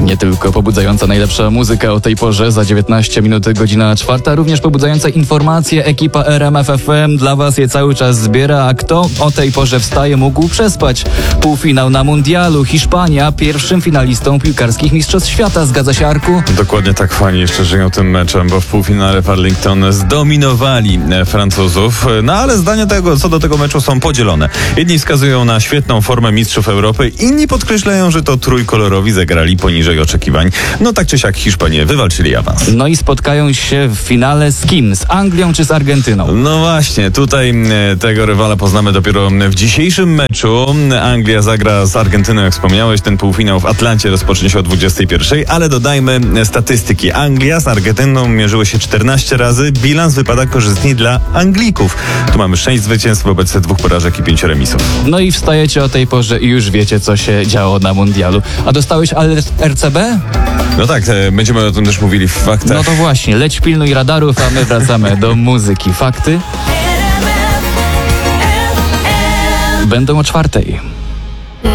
Nie tylko pobudzająca najlepsza muzyka o tej porze, za 19 minut godzina 4, również pobudzające informacje. Ekipa RMF FM dla Was je cały czas zbiera, a kto o tej porze wstaje, mógł przespać. Półfinał na Mundialu, Hiszpania pierwszym finalistą piłkarskich Mistrzostw Świata, zgadza się, Arku? Dokładnie tak, fani jeszcze żyją tym meczem, bo w półfinale w Arlington zdominowali Francuzów. No ale zdania co do tego meczu są podzielone. Jedni wskazują na świetną formę mistrzów Europy, inni podkreślają, że to trójkolorowi zagrali poniżej oczekiwań. No tak czy siak Hiszpanie wywalczyli awans. No i spotkają się w finale z kim? Z Anglią czy z Argentyną? No właśnie, tutaj tego rywala poznamy dopiero w dzisiejszym meczu. Anglia zagra z Argentyną, jak wspomniałeś. Ten półfinał w Atlancie rozpocznie się o 21, ale dodajmy statystyki. Anglia z Argentyną mierzyły się 14 razy. Bilans wypada korzystnie dla Anglików. Tu mamy 6 zwycięstw wobec 2 porażek i 5 remisów. No i wstajecie o tej porze i już wiecie, co się działo na Mundialu. A dostałeś RCB? No tak, będziemy o tym też mówili w faktach. No to właśnie, leć pilnuj radarów, a my wracamy do muzyki. Fakty będą o 4.